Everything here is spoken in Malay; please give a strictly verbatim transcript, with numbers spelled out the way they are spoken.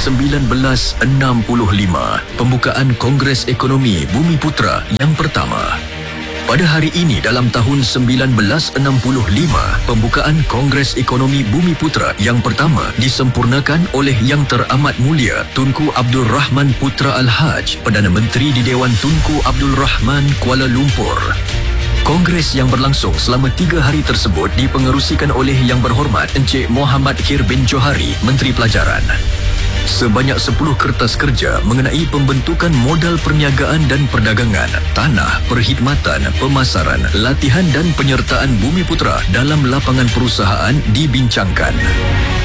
sembilan belas enam puluh lima, pembukaan Kongres Ekonomi Bumiputera yang pertama. Pada hari ini dalam tahun sembilan belas enam puluh lima, pembukaan Kongres Ekonomi Bumiputera yang pertama disempurnakan oleh Yang Teramat Mulia Tunku Abdul Rahman Putra Al-Haj, Perdana Menteri di Dewan Tunku Abdul Rahman, Kuala Lumpur. Kongres yang berlangsung selama tiga hari tersebut dipengerusikan oleh Yang Berhormat Encik Muhammad Khir bin Johari, Menteri Pelajaran. Sebanyak sepuluh kertas kerja mengenai pembentukan modal perniagaan dan perdagangan, tanah, perkhidmatan, pemasaran, latihan dan penyertaan Bumiputera dalam lapangan perusahaan dibincangkan.